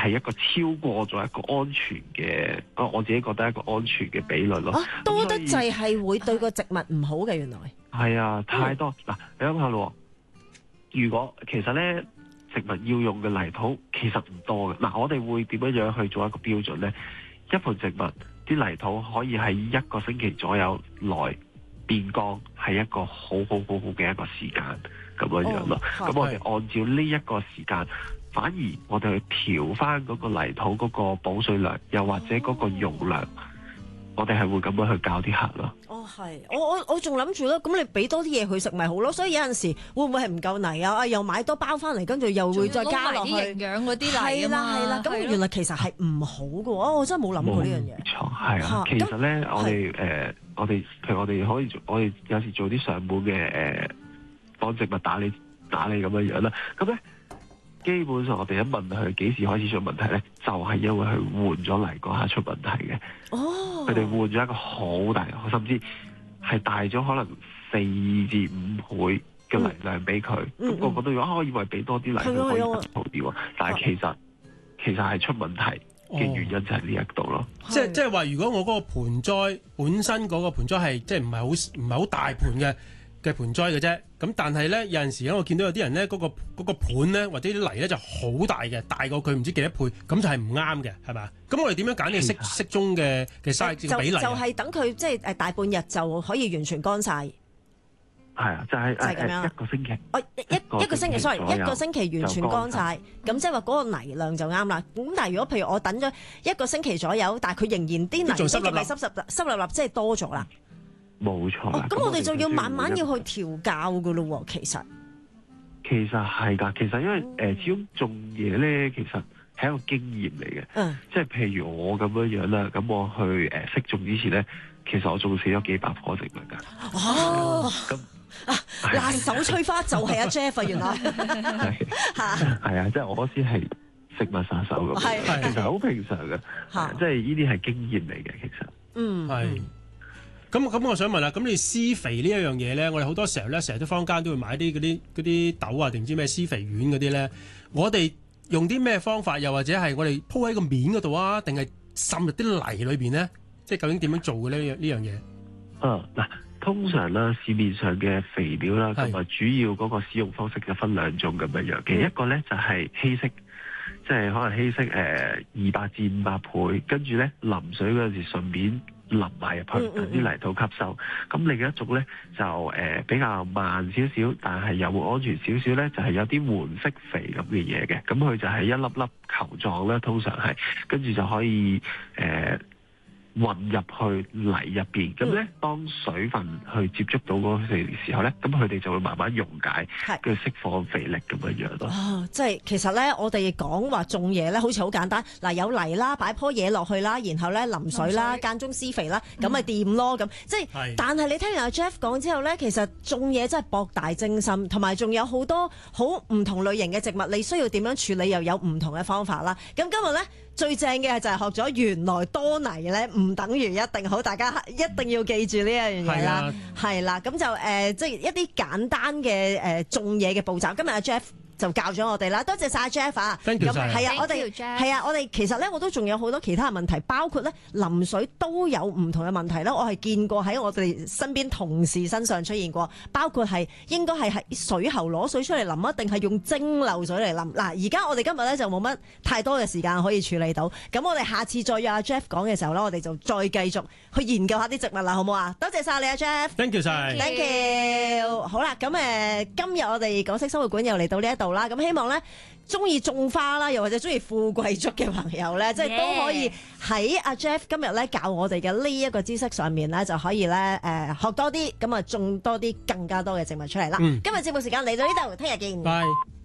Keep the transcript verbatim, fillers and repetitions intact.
係一個超過咗一個安全嘅，我自己覺得一個安全嘅比率咯。 啊，多得滯係會對個植物唔好嘅，原來係啊，太多嗱、嗯，你諗下咯，如果其實咧植物要用嘅泥土其實唔多嘅，嗱我哋會點樣樣去做一個標準咧？一盆植物啲泥土可以喺一個星期左右內變乾，係一個好好好好嘅一個時間咁樣樣咯。咁、哦、我哋按照呢一個時間，反而我哋去調翻嗰個泥土嗰個保水量，又或者嗰個容量，哦、我哋係會咁樣去教啲客咯。 哦，係，我我我仲諗住咧，咁你俾多啲嘢佢食咪好咯？所以有陣時會唔會係唔夠泥啊？啊，又買多包翻嚟，跟住又會再加落去營養嗰啲泥啊嘛。係啦係啦， 咁原來其實係唔好嘅。哦，我真係冇諗過呢樣嘢。 冇錯，係啊。其實咧，我哋誒，我哋譬如我哋可以做，我哋有時做啲上門嘅誒，幫植物打理打理咁樣樣啦。咁咧。基本上我哋一問佢幾時開始出問題咧，就係、是、因為佢換咗泥嗰下出問題嘅。哦，佢哋換咗一個好大，甚至係大咗可能四至五倍嘅泥量俾佢。咁、嗯、個個都話、嗯啊，我以為俾多啲泥佢可以好啲喎。但係其實其實係出問題嘅原因就係呢一度咯。 哦、即係即係話，如果我嗰個盆栽本身嗰個盆栽係即係唔係好唔係好大盆嘅。嘅盆栽嘅啫，咁但係咧有陣時咧，我見到有啲人咧嗰個嗰個盤咧或者啲泥咧就好大嘅，大過佢唔知幾多倍，咁就係唔啱嘅，係嘛？咁我哋點樣揀呢個適適中嘅嘅 size 比例？就就係等佢即係誒大半日就可以完全乾晒。係啊，就係就係咁樣一個星期。 哦，一一個星期 sorry， 一個星期完全乾晒，咁即係話嗰個泥量就啱啦。咁但係如果譬如我等咗一個星期左右，但係佢仍然啲泥都仲係濕濕濕立立，即係多咗啦。 冇錯，咁、 哦、我哋就要慢慢要去調教噶咯。其實其實係噶，其實因為誒、呃，始終種嘢咧，其實係一個經驗嚟嘅。嗯，即係譬如我咁樣樣啦，咁我去誒識、呃、種之前咧，其實我種死咗幾百棵植物噶。 哦，咁啊，拿手吹花就係阿 Jeff 啊，原來係係啊，即係我先係食物殺手咁，其實好平常嘅，即係呢啲係經驗嚟嘅，其實嗯係。咁咁，我想問啦，咁你施肥呢一樣嘢咧，我哋好多時候咧，成日都坊間都會買啲嗰啲嗰啲豆啊，定唔知咩施肥丸嗰啲咧？我哋用啲咩方法，又或者係我哋鋪喺個面嗰度啊，定係滲入啲泥裏邊咧？即係究竟點樣做嘅呢？呢樣嘢？ 嗯，嗱，通常啦，市面上嘅肥料啦，同埋主要嗰個使用方式就分兩種咁樣樣。其一個咧就係稀釋，即係可能稀釋誒二百至五百倍，跟住咧淋水嗰陣時順便淋埋入去，等啲泥土吸收。咁、嗯嗯、另一種咧就誒、呃、比較慢少少，但係又會安全少少咧，就係、是、有啲緩釋肥咁嘅嘢嘅。咁佢就係一粒粒球狀咧，通常係跟住就可以誒。呃混入去泥入邊，咁咧當水分去接觸到嗰個肥時候咧，咁佢哋就會慢慢溶解，跟住釋放肥力咁樣樣咯。 哦，即係其實咧，我哋講話種嘢咧，好似好簡單。嗱，有泥啦，擺棵嘢落去啦，然後咧淋水啦，間中施肥啦，咁咪掂咯。咁即係，但係你聽完阿 Jeff 講之後咧，其實種嘢真係博大精深，同埋仲有好多好唔同類型嘅植物，你需要點樣處理又有唔同嘅方法啦。咁今日咧。最正嘅就係學咗原來多泥咧唔等於一定好，大家一定要記住呢一樣嘢啦。係啦，咁就誒、呃，即係一啲簡單嘅誒、呃、種嘢嘅步驟。今日阿 Jeff 就教咗我哋啦，多謝晒 Jeff 啊！咁係啊，我哋係啊，我哋其實咧我都仲有好多其他嘅問題，包括咧淋水都有唔同嘅問題啦。我係見過喺我哋身邊同事身上出現過，包括係應該係喺水喉攞水出嚟淋啊，定係用蒸餾水嚟淋？嗱，而家我哋今日咧就冇乜太多嘅時間可以處理到，咁我哋下次再約阿 Jeff 講嘅時候咧，我哋就再繼續去研究下啲植物啦，好唔好啊？多謝晒你啊 Jeff，Thank you 晒 ，Thank you。好啦，咁誒今日我哋港式生活館又嚟到呢一度啦，咁希望咧中意種花啦，又或者中意富貴竹嘅朋友咧，即係都可以喺阿 Jeff 今日咧教我哋嘅呢一個知識上面咧，就可以咧誒學多啲，咁啊種多啲更加多嘅植物出嚟啦。嗯、今日節目時間嚟到呢度，聽日見。 Bye。